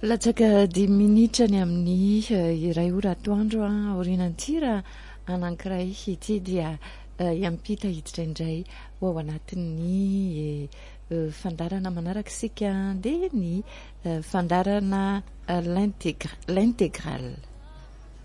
Latsaka 10 minitra ny amin'ny iray ora atoandro orinantira anankiray ity dia iampita hiditra indray ao anatin'ny fandarana manaraka sika dia ny fandarana l'intégrale.